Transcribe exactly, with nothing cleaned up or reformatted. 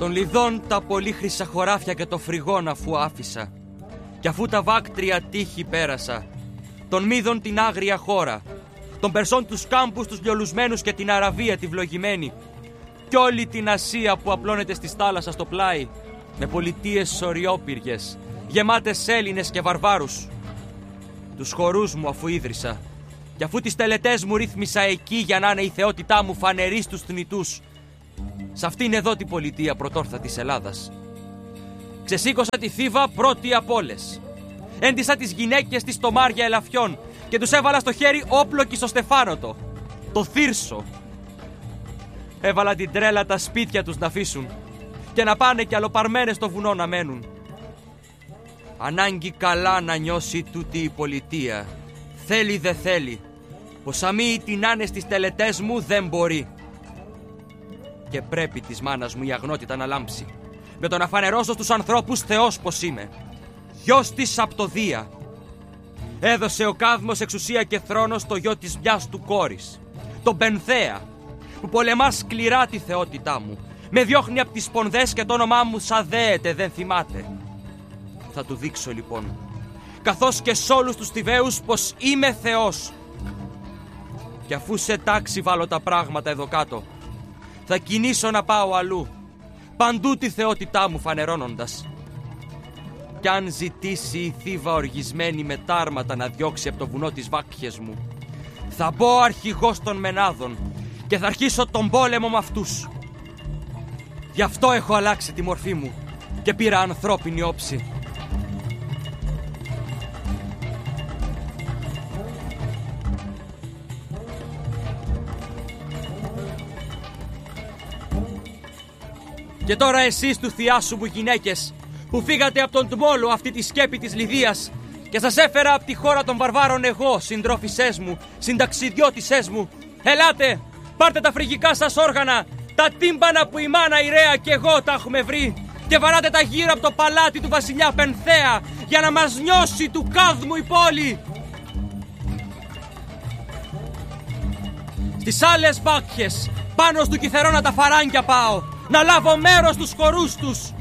Των λιδών τα πολύ χρυσαχωράφια και το φρυγόν αφού άφησα, κι αφού τα βάκτρια τείχη πέρασα, των Μίδων την άγρια χώρα, των Περσών τους κάμπους τους λιολουσμένους και την Αραβία τη βλογημένη, κι όλη την Ασία που απλώνεται στη θάλασσα στο πλάι, με πολιτείες σοριόπυργες, γεμάτες Έλληνες και βαρβάρους. Τους χορούς μου αφού ίδρυσα, κι αφού τις τελετές μου ρύθμισα εκεί για να είναι η θεότητά μου φανερή στους θνητούς, σ' αυτήν εδώ την πολιτεία πρωτόρθα της Ελλάδας. Ξεσήκωσα τη Θήβα πρώτη απ' όλες. Έντισα τις γυναίκες της τομάρια ελαφιών και τους έβαλα στο χέρι όπλο κι στο στεφάνωτο, το θύρσο. Έβαλα την τρέλα τα σπίτια τους να αφήσουν και να πάνε κι αλλοπαρμένες στο βουνό να μένουν. Ανάγκη καλά να νιώσει τούτη η πολιτεία, θέλει δε θέλει, πως αμοί την άνε στις τελετές μου δεν μπορεί. Και πρέπει της μάνας μου η αγνότητα να λάμψει, με το να φανερώσω στους ανθρώπους Θεός πως είμαι, γιος της απ' το Δία. Έδωσε ο Κάδμος εξουσία και θρόνο στο γιο της μιας του κόρης, τον Πενθέα, που πολεμά σκληρά τη θεότητά μου, με διώχνει απ' τις σπονδές και το όνομά μου σαν δέεται δεν θυμάται. Θα του δείξω λοιπόν, καθώς και σ' όλους τους Θηβαίους, πως είμαι Θεός. Και αφού σε τάξη βάλω τα πράγματα εδώ κάτω, θα κινήσω να πάω αλλού, παντού τη θεότητά μου φανερώνοντας. Κι αν ζητήσει η Θήβα οργισμένη με τάρματα να διώξει από το βουνό τις βάκχες μου, θα μπω αρχηγός των Μενάδων και θα αρχίσω τον πόλεμο με αυτούς. Γι' αυτό έχω αλλάξει τη μορφή μου και πήρα ανθρώπινη όψη. Και τώρα εσείς του θειάσου μου γυναίκες, που φύγατε από τον Τμόλο αυτή τη σκέπη της Λιδίας και σας έφερα από τη χώρα των βαρβάρων εγώ, συντρόφισσές μου, συνταξιδιώτισσές μου, ελάτε, πάρτε τα φρυγικά σας όργανα, τα τύμπανα που η μάνα η Ρέα και εγώ τα έχουμε βρει, και βαράτε τα γύρω από το παλάτι του βασιλιά Πενθέα, για να μας νιώσει του Κάδμου η πόλη. Στις άλλες βάκχες, πάνω στου Κιθερώνα τα φαράγγια πάω, να λάβω μέρος στους χορούς τους.